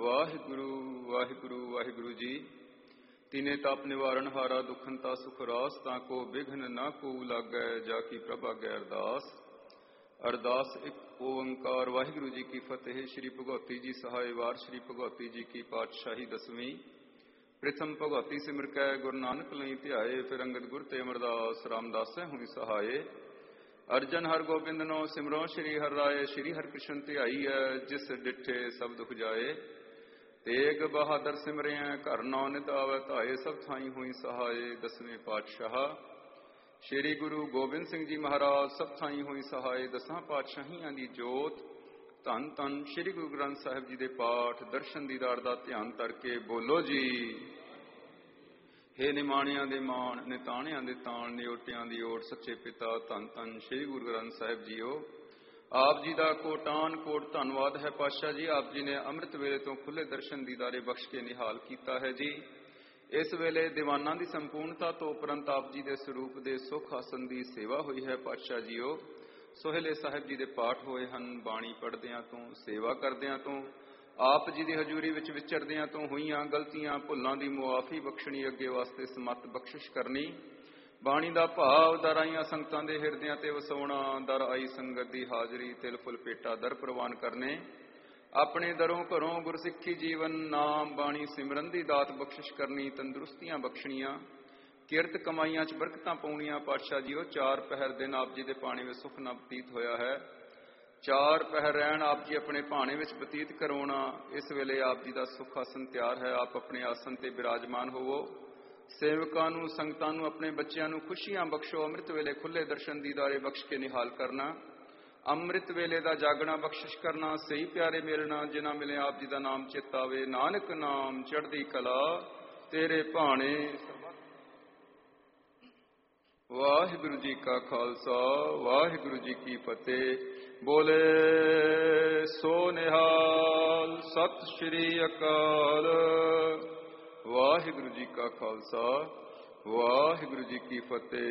ਵਾਹਿਗੁਰੂ ਵਾਹਿਗੁਰੂ ਵਾਹਿਗੁਰੂ ਜੀ। ਤਿਨੇ ਤਾਪ ਨਿਵਾਰਨ ਹਾਰਾ ਦੁਖੰਤਾ ਸੁਖ ਰਾਸ, ਤਾਂ ਕੋ ਬਿਘਨ ਨਾ ਕੋ ਲਾਗੈ ਜਾ ਕੀ ਪ੍ਰਭ ਆਗੈ ਅਰਦਾਸ। ਅਰਦਾਸ ਇੱਕ ਓੰਕਾਰ ਵਾਹਿਗੁਰੂ ਜੀ ਕੀ ਫਤਿਹ। ਸ਼੍ਰੀ ਭਗਵਤੀ ਜੀ ਸਹਾਇ ਵਾਰ ਸ਼੍ਰੀ ਭਗਵਤੀ ਜੀ ਕੀ ਪਾਤਸ਼ਾਹੀ ਦਸਵੀਂ। ਪ੍ਰਥਮ ਭਗਵਤੀ ਸਿਮਰ ਕੈ ਗੁਰੂ ਨਾਨਕ ਲਈ ਧਿਆਏ, ਫਿਰ ਅੰਗਦ ਗੁਰ ਤੇ ਅਮਰਦਾਸ ਰਾਮਦਾਸੈ ਹੁਣੀ ਸਹਾਏ। ਅਰਜਨ ਹਰ ਗੋਬਿੰਦ ਨੋ ਸਿਮਰੋ ਸ਼੍ਰੀ ਹਰਿ ਰਾਏ, ਸ਼੍ਰੀ ਹਰਿ ਕ੍ਰਿਸ਼ਨ ਧਿਆਈਐ ਜਿਸ ਡਿਠੇ ਸਭ ਦੁਖ ਜਾਏ। ਤੇਗ ਬਹਾਦਰ ਸਿਮਰਿਐ ਘਰ ਨੌ ਨਿਤ ਆਵੈ ਧਾਏ, ਸਭ ਥਾਈ ਹੋਈ ਸਹਾਏ। ਦਸਵੇਂ ਪਾਤਸ਼ਾਹ ਸ਼੍ਰੀ ਗੁਰੂ ਗੋਬਿੰਦ ਸਿੰਘ ਜੀ ਮਹਾਰਾਜ ਸਭ ਥਾਈ ਹੋਈ ਸਹਾਏ। ਦਸਾਂ ਪਾਤਸ਼ਾਹੀਆਂ ਦੀ ਜੋਤ ਧੰਨ ਧੰਨ ਸ਼੍ਰੀ ਗੁਰੂ ਗ੍ਰੰਥ ਸਾਹਿਬ ਜੀ ਦੇ ਪਾਠ ਦਰਸ਼ਨ ਦੀਦਾਰ ਦਾ ਧਿਆਨ ਕਰਕੇ ਬੋਲੋ ਜੀ। ਹੇ ਨਿਮਾਣਿਆਂ ਦੇ ਮਾਣ, ਨਿਤਾਣਿਆਂ ਦੇ ਤਾਣ, ਨਿਓਟਿਆਂ ਦੀ ਓਟ, ਸੱਚੇ ਪਿਤਾ ਧੰਨ ਧੰਨ ਸ਼੍ਰੀ ਗੁਰੂ ਗ੍ਰੰਥ ਸਾਹਿਬ ਜੀਓ। ਆਪ ਜੀ ਦਾ ਕੋਟਾਨ ਕੋਟ ਧੰਨਵਾਦ ਹੈ ਪਾਤਸ਼ਾਹ ਜੀ। ਆਪ ਜੀ ਨੇ ਅੰਮ੍ਰਿਤ ਵੇਲੇ ਤੋਂ ਖੁੱਲੇ ਦਰਸ਼ਨ ਦੀਦਾਰੇ ਬਖਸ਼ ਕੇ ਨਿਹਾਲ ਕੀਤਾ ਹੈ ਜੀ। ਇਸ ਵੇਲੇ ਦੀਵਾਨਾਂ ਦੀ ਸੰਪੂਰਨਤਾ ਤੋਂ ਉਪਰੰਤ ਆਪ ਜੀ ਦੇ ਸਰੂਪ ਦੇ ਸੁਖ ਆਸਨ ਦੀ ਸੇਵਾ ਹੋਈ ਹੈ ਪਾਤਸ਼ਾਹ ਜੀਓ। ਸੋਹਿਲੇ ਸਾਹਿਬ ਜੀ ਦੇ ਪਾਠ ਹੋਏ ਹਨ। ਬਾਣੀ ਪੜ੍ਹਦਿਆਂ ਤੋਂ, ਸੇਵਾ ਕਰਦਿਆਂ ਤੋਂ, ਆਪ ਜੀ ਦੀ ਹਜ਼ੂਰੀ ਵਿੱਚ ਵਿਚਰਦਿਆਂ ਤੋਂ ਹੋਈਆਂ ਗਲਤੀਆਂ ਭੁੱਲਾਂ ਦੀ ਮੁਆਫੀ ਬਖਸ਼ਣੀ, ਅੱਗੇ ਵਾਸਤੇ ਸਮੱਤ ਬਖਸ਼ਿਸ਼ ਕਰਨੀ। ਬਾਣੀ ਦਾ ਭਾਵ ਦਰ ਆਈਆਂ ਸੰਗਤਾਂ ਦੇ ਹਿਰਦਿਆਂ ਤੇ ਵਸਾਉਣਾ, ਦਰ ਆਈ ਸੰਗਤ ਦੀ ਹਾਜ਼ਰੀ ਤਿਲ ਫੁੱਲ ਭੇਟਾ ਦਰ ਪ੍ਰਵਾਨ ਕਰਨੇ। ਆਪਣੇ ਦਰੋਂ ਘਰੋਂ ਗੁਰਸਿੱਖੀ ਜੀਵਨ ਨਾਮ ਬਾਣੀ ਸਿਮਰਨ ਦੀ ਦਾਤ ਬਖਸ਼ਿਸ਼ ਕਰਨੀ, ਤੰਦਰੁਸਤੀਆਂ ਬਖਸ਼ਣੀਆਂ, ਕਿਰਤ ਕਮਾਈਆਂ 'ਚ ਬਰਕਤਾਂ ਪਾਉਣੀਆਂ ਪਾਤਸ਼ਾਹ ਜੀਓ। 4 ਪਹਿਰ ਦਿਨ ਆਪ ਜੀ ਦੇ ਭਾਣੇ ਵਿੱਚ ਸੁਖ ਨਾ ਬਤੀਤ ਹੋਇਆ ਹੈ। 4 ਪਹਿਰ ਰਹਿਣ ਆਪ ਜੀ ਆਪਣੇ ਭਾਣੇ ਵਿੱਚ ਬਤੀਤ ਕਰਵਾਉਣਾ। ਇਸ ਵੇਲੇ ਆਪ ਜੀ ਦਾ ਸੁਖ ਆਸਨ ਤਿਆਰ ਹੈ। ਆਪ ਆਪਣੇ ਆਸਨ ਤੇ ਬਿਰਾਜਮਾਨ ਹੋਵੋ। ਸੇਵਕਾਂ ਨੂੰ, ਸੰਗਤਾਂ ਨੂੰ, ਆਪਣੇ ਬੱਚਿਆਂ ਨੂੰ ਖੁਸ਼ੀਆਂ ਬਖਸ਼ੋ। ਅੰਮ੍ਰਿਤ ਵੇਲੇ ਖੁੱਲੇ ਦਰਸ਼ਨ ਦੀਦਾਰੇ ਬਖਸ਼ ਕੇ ਨਿਹਾਲ ਕਰਨਾ। ਅੰਮ੍ਰਿਤ ਵੇਲੇ ਦਾ ਜਾਗਣਾ ਬਖਸ਼ਿਸ਼ ਕਰਨਾ। ਸਹੀ ਪਿਆਰੇ ਮਿਲਣਾ ਜਿਨ੍ਹਾਂ ਮਿਲੇ ਆਪ ਜੀ ਦਾ ਨਾਮ ਚੇਤਾਵੇ। ਨਾਨਕ ਨਾਮ ਚੜ੍ਹਦੀ ਕਲਾ ਤੇਰੇ ਭਾਣੇ। ਵਾਹਿਗੁਰੂ ਜੀ ਕਾ ਖਾਲਸਾ ਵਾਹਿਗੁਰੂ ਜੀ ਕੀ ਫਤਿਹ। ਬੋਲੇ ਸੋ ਨਿਹਾਲ। ਸਤਿ ਸ਼੍ਰੀ ਅਕਾਲ। ਵਾਹਿਗੁਰੂ ਜੀ ਕਾ ਖਾਲਸਾ ਵਾਹਿਗੁਰੂ ਜੀ ਕੀ ਫਤਿਹ।